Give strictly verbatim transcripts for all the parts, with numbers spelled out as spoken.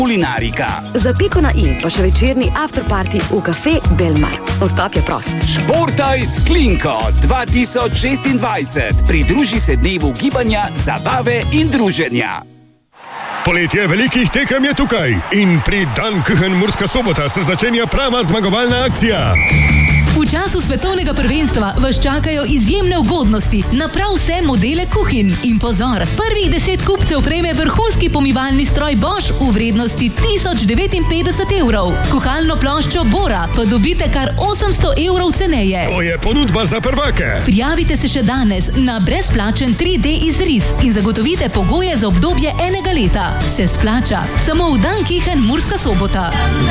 Kulinarika. Za piko na i pa še večerni afterparty v Café Del Mar. Vstop je prost. Športaj s Klinko dva tisoč šestindvajset. Pridruži se dnevu gibanja, zabave in druženja. Poletje velikih tekem je tukaj in pri Dan Kuchen Murska Sobota se začenja prava zmagovalna akcija. V času svetovnega prvenstva vas čakajo izjemne ugodnosti na prav vse modele kuhinj. In pozor, prvih deset kupcev prejme vrhunski pomivalni stroj Bosch v vrednosti tisoč devetinpetdeset evrov. Kuhalno ploščo Bora pa dobite kar osemsto evrov ceneje. To je ponudba za prvake. Prijavite se še danes na brezplačen tri D izris in zagotovite pogoje za obdobje enega leta. Se splača, samo v Dan Kuchen Murska Sobota.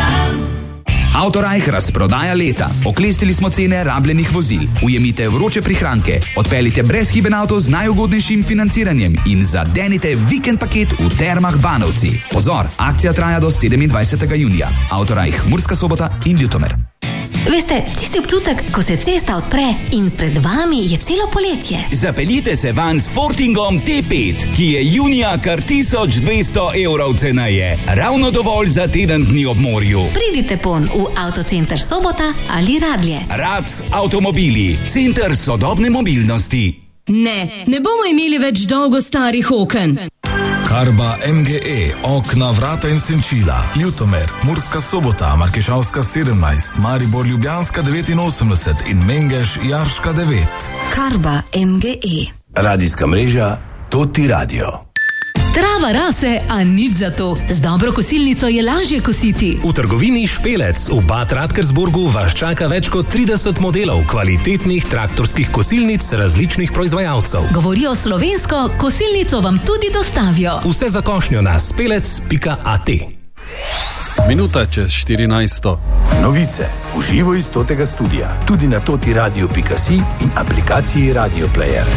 Autorajh razprodaja leta. Oklestili smo cene rabljenih vozil. Ujemite vroče prihranke. Odpeljite brezhiben avto z najugodnejšim financiranjem in zadenite vikend paket v Termah Banovci. Pozor, akcija traja do sedemindvajsetega junija. Autorajh Murska Sobota in Ljutomer. Veste, tisti občutek, ko se cesta odpre in pred vami je celo poletje. Zapeljite se van s Fortingom T pet, ki je junija kar tisoč dvesto evrov ceneje. Ravno dovolj za teden dni ob morju. Pridite pon v Avtocenter Sobota ali Radlje. Rac avtomobili, center sodobne mobilnosti. Ne, ne bomo imeli več dolgo starih oken. Karba M G E, okna, vrata in senčila. Ljutomer, Murska Sobota, Markešavska sedemnajst, Maribor Ljubljanska devetinosemdeset in Mengeš Jarška devet. Karba M G E. Radijska mreža Toti Radio. Trava rase, a nič za to. Z dobro kosilnico je lažje kositi. V trgovini Špelec v Bad Radkersburgu vas čaka več kot trideset modelov kvalitetnih traktorskih kosilnic različnih proizvajalcev. Govorijo slovensko, kosilnico vam tudi dostavijo. Vse za košnjo na spelec pika a t. Minuta čez štirinajsto. Novice v živo iz Totega studia. Tudi na totiradio pika si in aplikaciji Radio Player.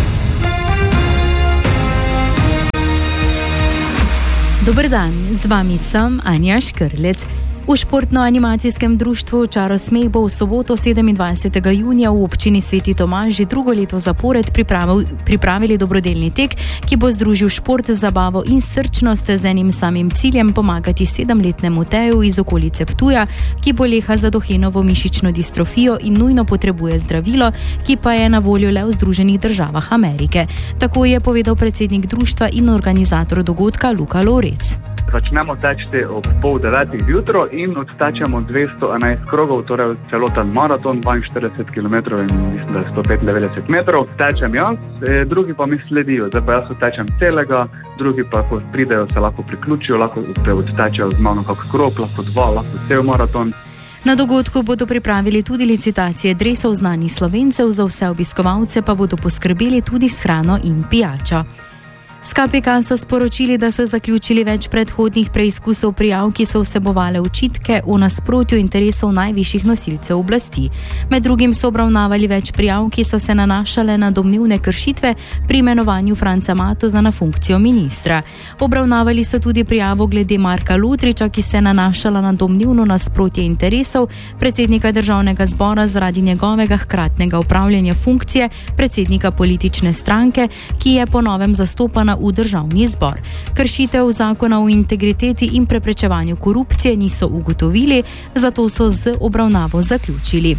Dober dan, z vami sem Anja Škrlec. V športno-animacijskem društvu Čarosmeh bo v soboto sedemindvajsetega junija v občini Sveti Tomaž že drugo leto zapored pripravil, pripravili dobrodelni tek, ki bo združil šport, zabavo in srčnost z enim samim ciljem pomagati sedemletnemu Teju iz okolice Ptuja, ki boleha za Dohenovo mišično distrofijo in nujno potrebuje zdravilo, ki pa je na voljo le v Združenih državah Amerike. Tako je povedal predsednik društva in organizator dogodka Luka Lovrec. Začnemo teči ob pol devetih jutro in odtečemo dvesto enajst krogov, torej celoten maraton, dvainštirideset kilometrov in mislim, da je sto petindevetdeset metrov. Tečem jaz, drugi pa mi sledijo. Zdaj pa jaz odtečem celega, drugi pa, ko pridejo, se lahko priključijo, lahko odtečejo z mano kak krog, lahko dva, lahko cel maraton. Na dogodku bodo pripravili tudi licitacije dresov znanih Slovencev, za vse obiskovalce pa bodo poskrbeli tudi s hrano in pijačo. S K P K so sporočili, da so zaključili več predhodnih preizkusov prijav, ki so vsebovale očitke o nasprotju interesov najvišjih nosilcev oblasti. Med drugim so obravnavali več prijav, ki so se nanašale na domnevne kršitve pri imenovanju Franca Matoza na funkcijo ministra. Obravnavali so tudi prijavo glede Marka Lotriča, ki se nanašala na domnevno nasprotje interesov predsednika državnega zbora zaradi njegovega hkratnega upravljanja funkcije predsednika politične stranke, ki je po novem zastopana v državni zbor. Kršitev zakona o integriteti in preprečevanju korupcije niso ugotovili, zato so z obravnavo zaključili.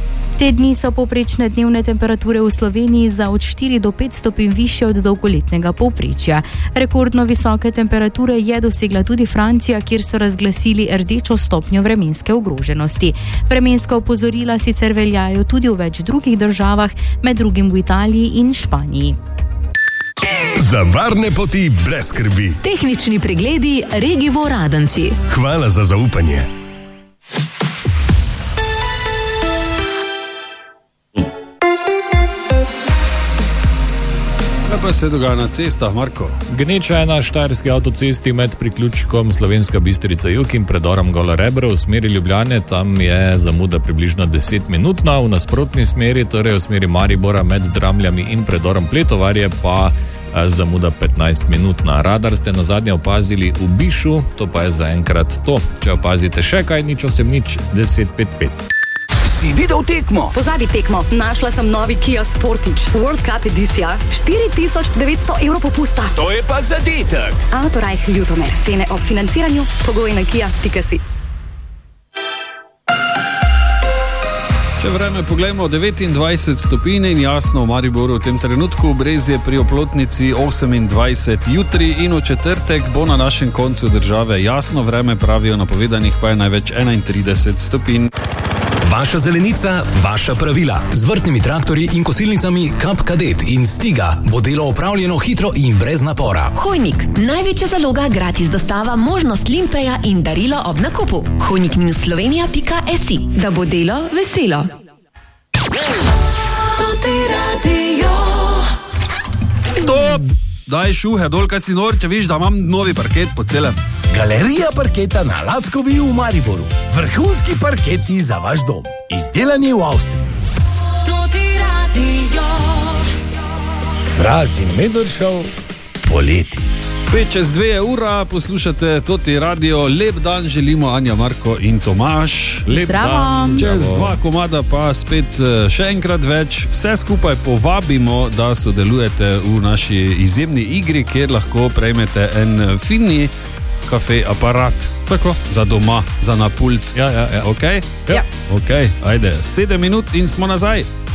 Te dni so povprečne dnevne temperature v Sloveniji za od štiri do pet stopinj višje od dolgoletnega povprečja. Rekordno visoke temperature je dosegla tudi Francija, kjer so razglasili rdečo stopnjo vremenske ogroženosti. Vremenska opozorila sicer veljajo tudi v več drugih državah, med drugim v Italiji in Španiji. Za varne poti brez skrbi. Tehnični pregledi Regivo Radenci. Hvala za zaupanje. Kaj pa se dogaja na cestah, Marko? Gneča je na štajerski avtocesti med priključkom Slovenska Bistrica Jug in predorom Gola Rebra v smeri Ljubljane. Tam je zamuda približno deset minutna, v nasprotni smeri, torej v smeri Maribora med Dramljami in predorom Pletovarje pa zamuda petnajst minutna. Radar ste na zadnje opazili v Bišu, to pa je zaenkrat to. Če opazite še kaj, nič osem nič deset pet pet. Si videl tekmo? Pozabi tekmo, našla sem novi Kia Sportage, World Cup edicija, štiri tisoč devetsto evrov popusta. To je pa zadetek. Autorajh Ljutomer, cene ob financiranju, pogoji na kia pika si. Če vreme pogledamo, devetindvajset stopinj in jasno v Mariboru v tem trenutku, Brezje pri Oplotnici osemindvajset, jutri in v četrtek bo na našem koncu države jasno vreme, pravijo napovedanih pa je največ enaintrideset stopinj. Vaša zelenica, vaša pravila. Z vrtnimi traktorji in kosilnicami Kap Kadet in Stiga bo delo opravljeno hitro in brez napora. Hojnik, največja zaloga, gratis dostava, možnost limpeja in darilo ob nakupu. hojnik minus slovenija pika si, da bo delo veselo. Stop! Daj šuhe dol, kaj si nor, če viš, da imam novi parket po celem. Galerija parketa na Lackovi v Mariboru. Vrhunski parketi za vaš dom. Izdelani v Avstriji. Fraz in Medoršov, poleti. Pet čez dve je ura, poslušate Toti radio. Lep dan želimo Anja, Marko in Tomaž. Lep Zdravo. dan. Čez Zdravo. dva komada pa spet še enkrat več. Vse skupaj povabimo, da sodelujete v naši izjemni igri, kjer lahko prejmete en finni kafe aparat. Tako, za doma, za na pult. Ja, ja, ja. Ok? Ja. Ok, ajde, sedem minut in smo nazaj.